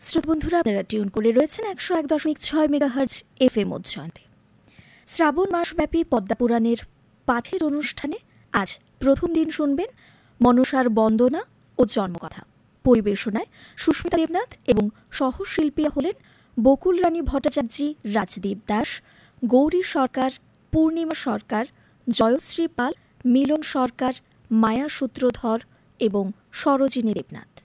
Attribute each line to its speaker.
Speaker 1: শ্রোতা বন্ধুরা, আপনারা টিউন করে রয়েছেন 101.6 মেগাহার্জ FM উচ্চারণে। শ্রাবণ মাসব্যাপী পদ্মাপুরাণের পাঠের অনুষ্ঠানে আজ প্রথম দিন শুনবেন মনসার বন্দনা ও জন্মকথা। পরিবেশনায় সুস্মিতা দেবনাথ এবং সহশিল্পীরা হলেন বকুল রানী ভট্টাচার্যী, রাজদীপ দাস, গৌরী সরকার, পূর্ণিমা সরকার, জয়শ্রী পাল, মিলন সরকার, মায়া সূত্রধর এবং সরোজিনী দেবনাথ।